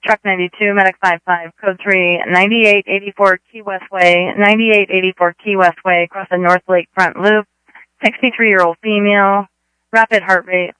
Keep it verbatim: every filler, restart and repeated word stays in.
Truck ninety-two, Medic five five, code three, ninety-eight eighty-four Key West Way, ninety-eight eighty-four Key West Way, across the North Lakefront Loop, sixty-three-year-old female, rapid heart rate,